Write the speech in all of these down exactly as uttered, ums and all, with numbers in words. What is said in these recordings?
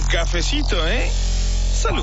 cafecito, ¿eh? Salud.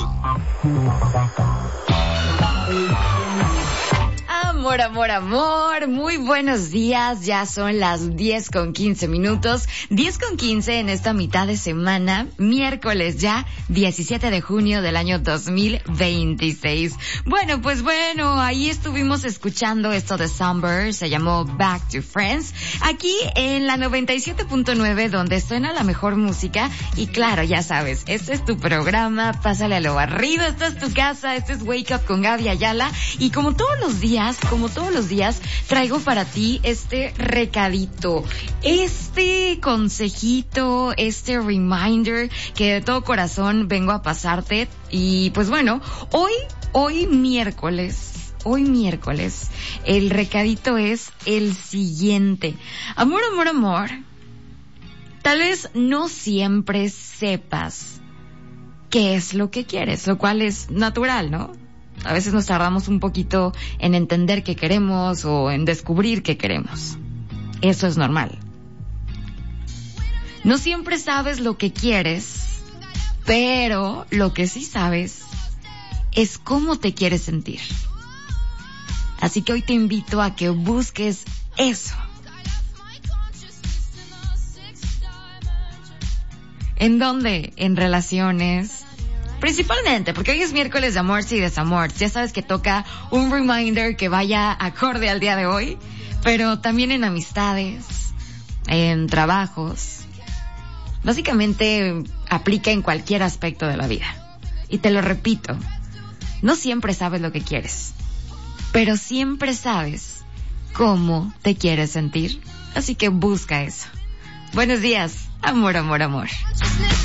Amor, amor, amor, muy buenos días, ya son las diez con quince minutos, diez con quince en esta mitad de semana, miércoles ya, diecisiete de junio del año dos mil veintiséis. Bueno, pues bueno, ahí estuvimos escuchando esto de Summer, se llamó Back to Friends, aquí en la noventa y siete punto nueve, donde suena la mejor música, y claro, ya sabes, este es tu programa, pásale a lo barrido, esta es tu casa, este es Wake Up con Gaby Ayala, y como todos los días, como todos los días, traigo para ti este recadito, este consejito, este reminder que de todo corazón vengo a pasarte. Y pues bueno, hoy, hoy miércoles, hoy miércoles, el recadito es el siguiente. Amor, amor, amor, tal vez no siempre sepas qué es lo que quieres, lo cual es natural, ¿no? A veces nos tardamos un poquito en entender qué queremos o en descubrir qué queremos. Eso es normal. No siempre sabes lo que quieres, pero lo que sí sabes es cómo te quieres sentir. Así que hoy te invito a que busques eso. ¿En dónde? En relaciones. Principalmente, porque hoy es miércoles de amor y desamor. Ya sabes que toca un reminder que vaya acorde al día de hoy, pero también en amistades, en trabajos. Básicamente aplica en cualquier aspecto de la vida. Y te lo repito, no siempre sabes lo que quieres, pero siempre sabes cómo te quieres sentir. Así que busca eso. Buenos días, amor, amor, amor.